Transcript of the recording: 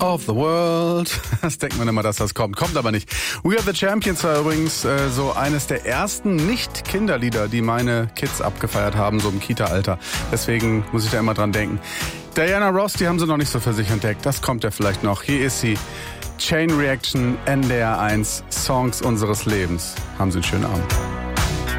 of the world. Das denkt man immer, dass das kommt. Kommt aber nicht. We Are the Champions war übrigens so eines der ersten Nicht-Kinderlieder, die meine Kids abgefeiert haben, so im Kita-Alter. Deswegen muss ich da immer dran denken. Diana Ross, die haben sie noch nicht so für sich entdeckt. Das kommt ja vielleicht noch. Hier ist sie. Chain Reaction, NDR 1, Songs unseres Lebens. Haben Sie einen schönen Abend.